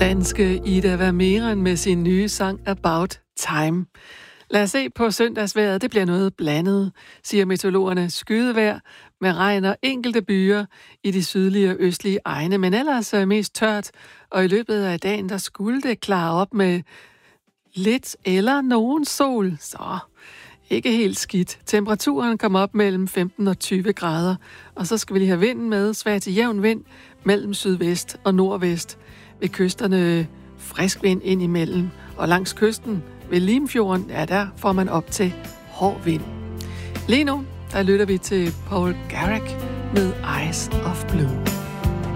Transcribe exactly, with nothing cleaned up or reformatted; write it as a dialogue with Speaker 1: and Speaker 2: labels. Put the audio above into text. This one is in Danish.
Speaker 1: Danske Ida Vermeeren med sin nye sang About Time. Lad os se på søndagsvejret. Det bliver noget blandet, siger meteorologerne. Skydevejr med regn og enkelte byer i de sydlige og østlige egne, men ellers mest tørt. Og i løbet af dagen, der skulle det klare op med lidt eller nogen sol. Så ikke helt skidt. Temperaturen kommer op mellem femten og tyve grader. Og så skal vi lige have vinden med. Svag til jævn vind mellem sydvest og nordvest. Ved kysterne frisk vind ind imellem. Og langs kysten ved Limfjorden, ja, der får man op til hård vind. Lige nu, der lytter vi til Paul Garrick med Eyes of Blue.